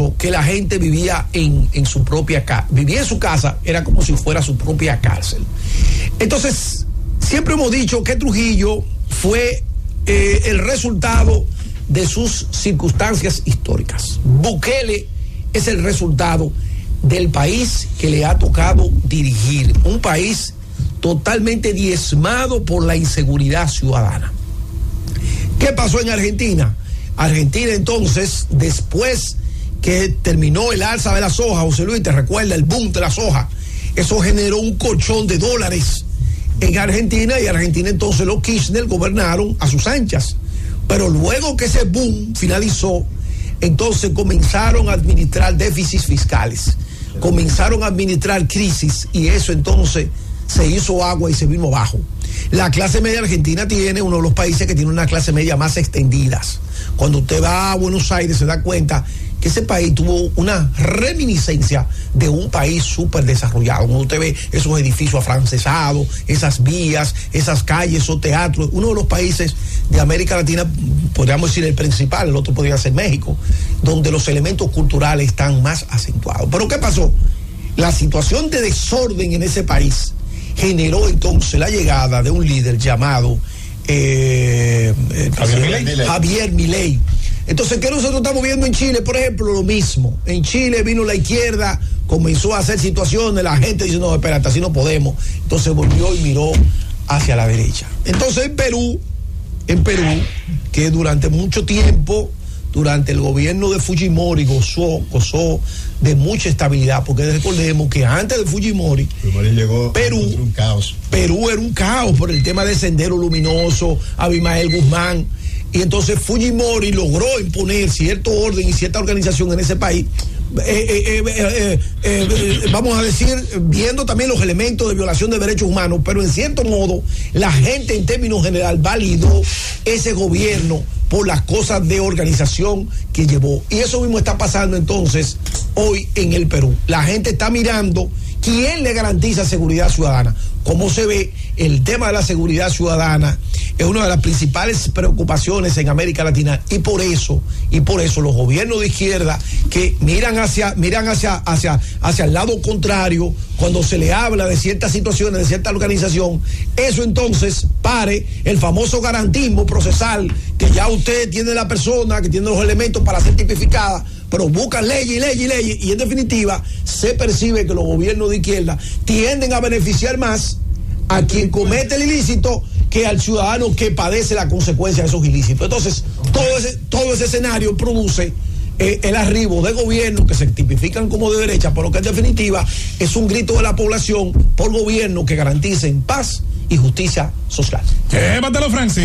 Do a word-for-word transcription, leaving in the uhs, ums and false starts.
incluso que la gente vivía en, en su propia casa, vivía en su casa, era como si fuera su propia cárcel. Entonces, siempre hemos dicho que Trujillo fue eh, el resultado de sus circunstancias históricas. Bukele es el resultado del país que le ha tocado dirigir, un país totalmente diezmado por la inseguridad ciudadana. ¿Qué pasó en Argentina? Argentina entonces, después que terminó el alza de la soja, José Luis, te recuerda el boom de la soja, eso generó un colchón de dólares en Argentina, y Argentina entonces los Kirchner gobernaron a sus anchas. Pero luego que ese boom finalizó, entonces comenzaron a administrar déficits fiscales, comenzaron a administrar crisis, y eso entonces se hizo agua y se vino abajo. La clase media argentina tiene uno de los países que tiene una clase media más extendidas. Cuando usted va a Buenos Aires se da cuenta que ese país tuvo una reminiscencia de un país súper desarrollado. Cuando usted ve esos edificios afrancesados, esas vías, esas calles, esos teatros, uno de los países de América Latina, podríamos decir el principal, el otro podría ser México, donde los elementos culturales están más acentuados. Pero ¿qué pasó? La situación de desorden en ese país generó entonces la llegada de un líder llamado eh, Javier Milei. Javier Milei. Entonces, ¿qué nosotros estamos viendo en Chile? Por ejemplo, lo mismo. En Chile vino la izquierda, comenzó a hacer situaciones, la gente dice, no, espérate, así no podemos. Entonces volvió y miró hacia la derecha. Entonces en Perú, en Perú, que durante mucho tiempo, durante el gobierno de Fujimori gozó, gozó de mucha estabilidad, porque recordemos que antes de Fujimori, llegó Perú, un caos. Perú era un caos por el tema de Sendero Luminoso, Abimael Guzmán, y entonces Fujimori logró imponer cierto orden y cierta organización en ese país, eh, eh, eh, eh, eh, eh, vamos a decir, viendo también los elementos de violación de derechos humanos, pero en cierto modo la gente en términos general validó ese gobierno por las cosas de organización que llevó. Y eso mismo está pasando entonces hoy en el Perú. La gente está mirando quién le garantiza seguridad ciudadana. Como se ve, el tema de la seguridad ciudadana es una de las principales preocupaciones en América Latina, y por eso, y por eso los gobiernos de izquierda que miran hacia, miran hacia, hacia, hacia el lado contrario cuando se le habla de ciertas situaciones, de cierta organización, eso entonces pare el famoso garantismo procesal, que ya usted tiene la persona, que tiene los elementos para ser tipificada, pero buscan leyes y leyes y leyes, y en definitiva se percibe que los gobiernos de izquierda tienden a beneficiar más a quien comete el ilícito que al ciudadano que padece la consecuencia de esos ilícitos. Entonces, todo ese, todo ese escenario produce eh, el arribo de gobiernos que se tipifican como de derecha, pero que en definitiva es un grito de la población por gobiernos que garanticen paz y justicia social. Llévatelo, Francis.